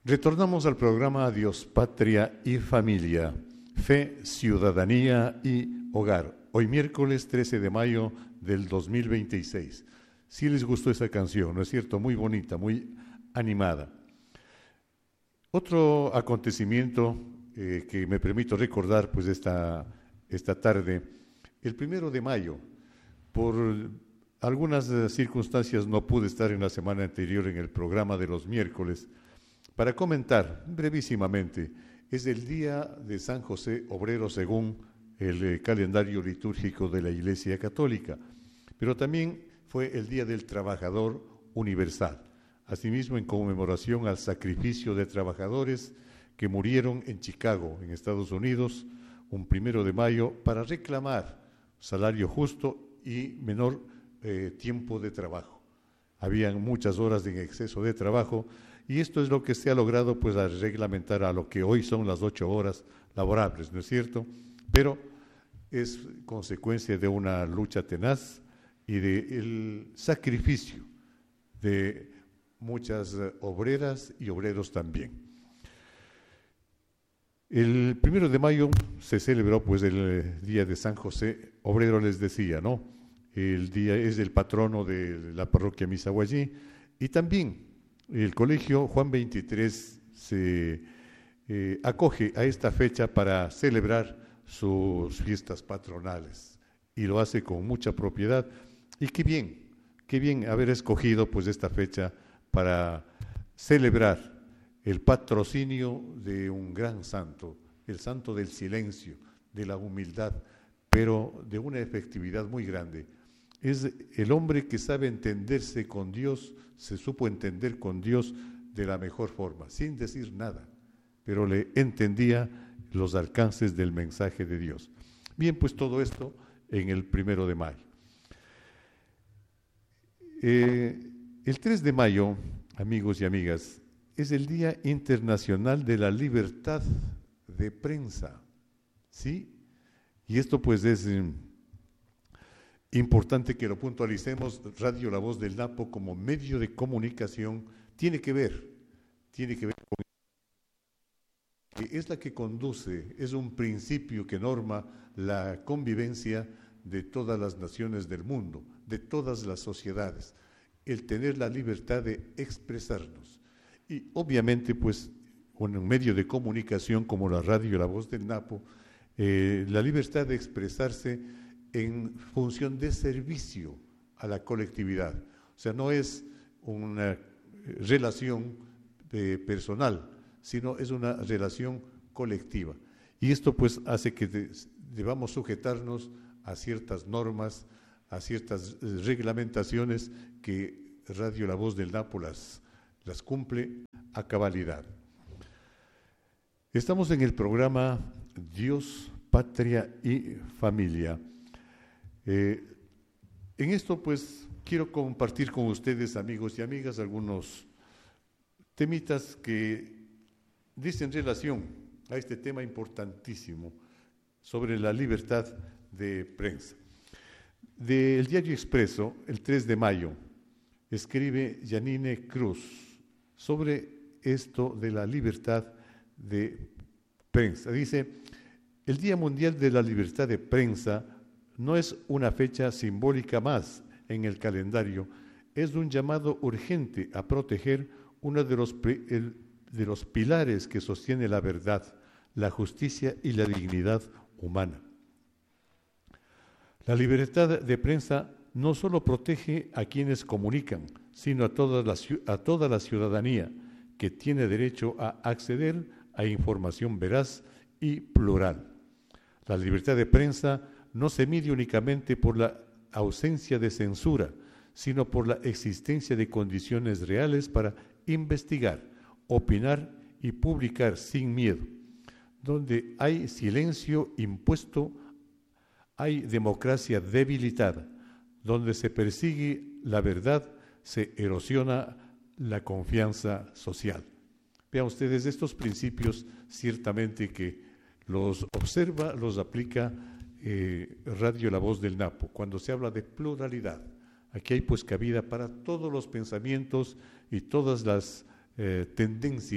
Retornamos al programa Dios, Patria y Familia, Fe, Ciudadanía y Hogar. Hoy miércoles 13 de mayo del 2026. Sí les gustó esa canción, ¿no es cierto? Muy bonita, muy animada. Otro acontecimiento que me permito recordar pues esta tarde, el 1 de mayo, por algunas circunstancias no pude estar en la semana anterior en el programa de los miércoles. Para comentar brevísimamente, es el día de San José Obrero según el calendario litúrgico de la Iglesia Católica, pero también fue el Día del Trabajador Universal, asimismo en conmemoración al sacrificio de trabajadores que murieron en Chicago, en Estados Unidos, un 1 de mayo, para reclamar salario justo y menor tiempo de trabajo. Habían muchas horas en exceso de trabajo, y esto es lo que se ha logrado pues a reglamentar a lo que hoy son las 8 horas laborables, ¿no es cierto? Pero es consecuencia de una lucha tenaz y del sacrificio de muchas obreras y obreros también. El 1 de mayo se celebró pues el día de San José Obrero, les decía, ¿no? El día es el patrono de la parroquia Misahuallí, y también el colegio Juan 23 se acoge a esta fecha para celebrar sus fiestas patronales y lo hace con mucha propiedad. Y qué bien haber escogido pues esta fecha para celebrar el patrocinio de un gran santo, el santo del silencio, de la humildad, pero de una efectividad muy grande. Es el hombre que sabe entenderse con Dios, se supo entender con Dios de la mejor forma, sin decir nada, pero le entendía los alcances del mensaje de Dios. Bien, pues todo esto en el 1 de mayo. El 3 de mayo, amigos y amigas, es el Día Internacional de la Libertad de Prensa, ¿sí? Y esto pues es importante que lo puntualicemos. Radio La Voz del Napo como medio de comunicación tiene que ver con que es la que conduce, es un principio que norma la convivencia de todas las naciones del mundo, de todas las sociedades, el tener la libertad de expresarnos. Y obviamente pues con un medio de comunicación como la radio La Voz del Napo, la libertad de expresarse en función de servicio a la colectividad. O sea, no es una relación personal, sino es una relación colectiva. Y esto pues hace que debamos sujetarnos a ciertas normas, a ciertas reglamentaciones que Radio La Voz del Napo las cumple a cabalidad. Estamos en el programa Dios, Patria y Familia. En esto pues quiero compartir con ustedes, amigos y amigas, algunos temitas que dicen relación a este tema importantísimo sobre la libertad de prensa. Del Diario Expreso, el 3 de mayo, escribe Yanine Cruz sobre esto de la libertad de prensa. Dice: el Día Mundial de la Libertad de Prensa no es una fecha simbólica más en el calendario, es un llamado urgente a proteger uno de los pilares que sostiene la verdad, la justicia y la dignidad humana. La libertad de prensa no solo protege a quienes comunican, sino a toda la ciudadanía que tiene derecho a acceder a información veraz y plural. La libertad de prensa no se mide únicamente por la ausencia de censura, sino por la existencia de condiciones reales para investigar, opinar y publicar sin miedo. Donde hay silencio impuesto, hay democracia debilitada. Donde se persigue la verdad, se erosiona la confianza social. Vean ustedes, estos principios ciertamente que los observa, los aplica Radio La Voz del Napo, cuando se habla de pluralidad. Aquí hay pues cabida para todos los pensamientos y todas las tendencias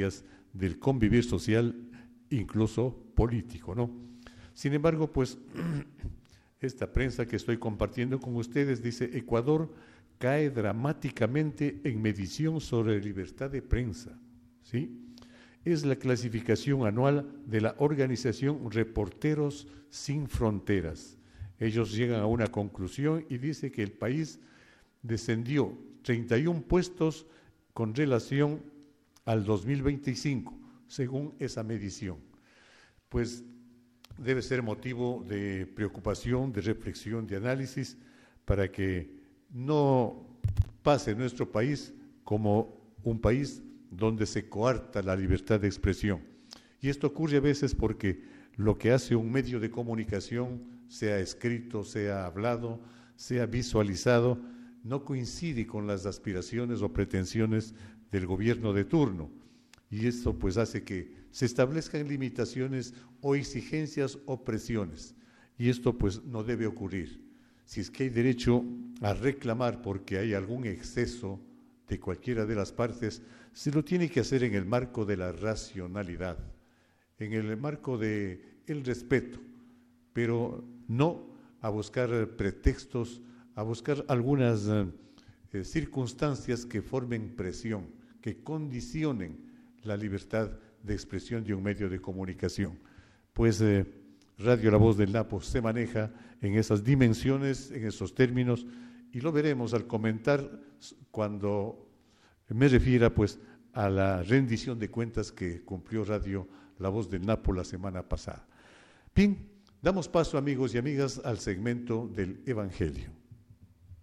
del convivir social, incluso político, ¿no? Sin embargo, pues, esta prensa que estoy compartiendo con ustedes dice: Ecuador cae dramáticamente en medición sobre libertad de prensa, ¿sí? Es la clasificación anual de la organización Reporteros Sin Fronteras. Ellos llegan a una conclusión y dice que el país descendió 31 puestos con relación al 2025, según esa medición. Pues debe ser motivo de preocupación, de reflexión, de análisis, para que no pase nuestro país como un país donde se coarta la libertad de expresión. Y esto ocurre a veces porque lo que hace un medio de comunicación, sea escrito, sea hablado, sea visualizado, no coincide con las aspiraciones o pretensiones del gobierno de turno. Y esto pues hace que se establezcan limitaciones o exigencias o presiones. Y esto pues no debe ocurrir. Si es que hay derecho a reclamar porque hay algún exceso de cualquiera de las partes, se lo tiene que hacer en el marco de la racionalidad, en el marco del respeto, pero no a buscar pretextos, a buscar algunas circunstancias que formen presión, que condicionen la libertad de expresión de un medio de comunicación. Pues Radio La Voz del Napo se maneja en esas dimensiones, en esos términos, y lo veremos al comentar cuando me refiera pues a la rendición de cuentas que cumplió Radio La Voz del Napo la semana pasada. Bien, damos paso, amigos y amigas, al segmento del Evangelio.